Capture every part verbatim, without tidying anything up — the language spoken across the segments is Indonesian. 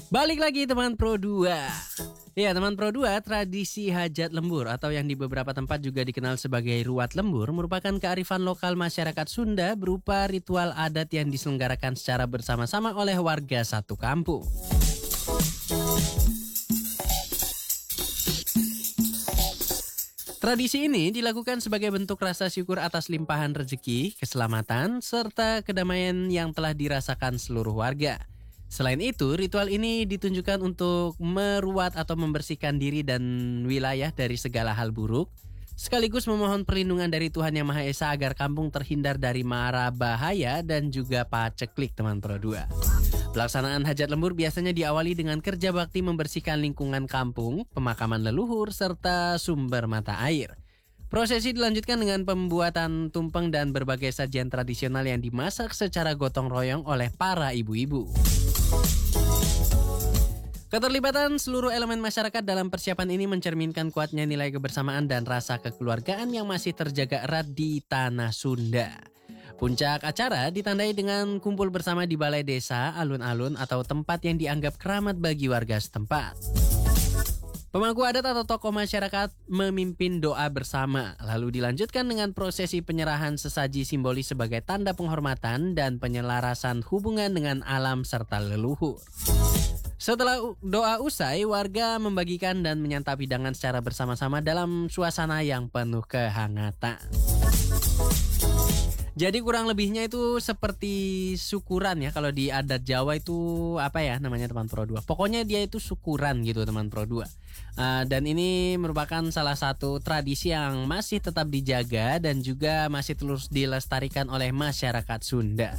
Balik lagi teman Pro dua. Ya teman Pro dua, tradisi hajat lembur atau yang di beberapa tempat juga dikenal sebagai ruat lembur merupakan kearifan lokal masyarakat Sunda berupa ritual adat yang diselenggarakan secara bersama-sama oleh warga satu kampung. Tradisi ini dilakukan sebagai bentuk rasa syukur atas limpahan rezeki, keselamatan, serta kedamaian yang telah dirasakan seluruh warga. Selain itu, ritual ini ditunjukkan untuk meruat atau membersihkan diri dan wilayah dari segala hal buruk, sekaligus memohon perlindungan dari Tuhan Yang Maha Esa agar kampung terhindar dari mara bahaya dan juga paceklik teman Pro dua. Pelaksanaan hajat lembur biasanya diawali dengan kerja bakti membersihkan lingkungan kampung, pemakaman leluhur, serta sumber mata air. Prosesi dilanjutkan dengan pembuatan tumpeng dan berbagai sajian tradisional yang dimasak secara gotong royong oleh para ibu-ibu. Keterlibatan seluruh elemen masyarakat dalam persiapan ini mencerminkan kuatnya nilai kebersamaan dan rasa kekeluargaan yang masih terjaga erat di tanah Sunda. Puncak acara ditandai dengan kumpul bersama di balai desa, alun-alun, atau tempat yang dianggap keramat bagi warga setempat. Pemangku adat atau tokoh masyarakat memimpin doa bersama, lalu dilanjutkan dengan prosesi penyerahan sesaji simbolis sebagai tanda penghormatan dan penyelarasan hubungan dengan alam serta leluhur. Setelah doa usai, warga membagikan dan menyantap hidangan secara bersama-sama dalam suasana yang penuh kehangatan. Jadi kurang lebihnya itu seperti syukuran ya. Kalau di adat Jawa itu apa ya namanya teman Pro dua. Pokoknya dia itu syukuran gitu teman Pro dua. Uh, dan ini merupakan salah satu tradisi yang masih tetap dijaga dan juga masih terus dilestarikan oleh masyarakat Sunda.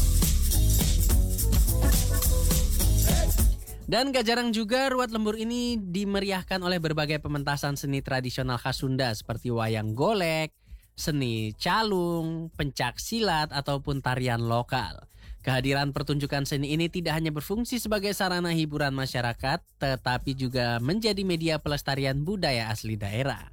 Dan gak jarang juga ruat lembur ini dimeriahkan oleh berbagai pementasan seni tradisional khas Sunda seperti wayang golek, seni calung, pencak silat, ataupun tarian lokal. Kehadiran pertunjukan seni ini tidak hanya berfungsi sebagai sarana hiburan masyarakat, tetapi juga menjadi media pelestarian budaya asli daerah.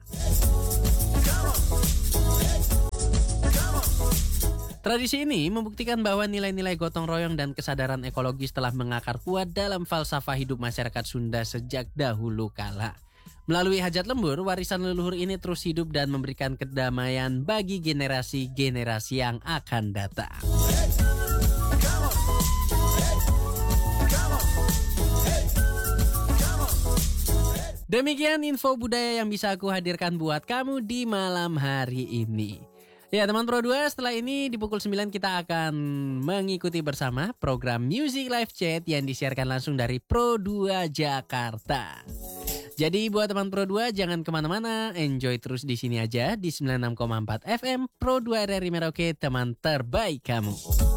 Tradisi ini membuktikan bahwa nilai-nilai gotong royong dan kesadaran ekologis telah mengakar kuat dalam falsafah hidup masyarakat Sunda sejak dahulu kala. Melalui hajat lembur, warisan leluhur ini terus hidup dan memberikan kedamaian bagi generasi-generasi yang akan datang. Demikian info budaya yang bisa aku hadirkan buat kamu di malam hari ini. Ya teman Pro dua, setelah ini di pukul sembilan kita akan mengikuti bersama program Music Live Chat yang disiarkan langsung dari Pro dua Jakarta. Jadi buat teman Pro dua jangan kemana-mana, enjoy terus di sini aja di sembilan puluh enam koma empat F M Pro dua R R I Merauke, teman terbaik kamu.